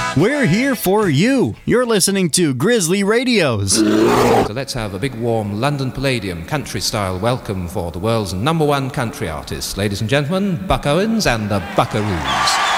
We're here for you. You're listening to Grizzly Radios. So let's have a big warm London Palladium country-style welcome for the world's #1 country artist. Ladies and gentlemen, Buck Owens and the Buckaroos.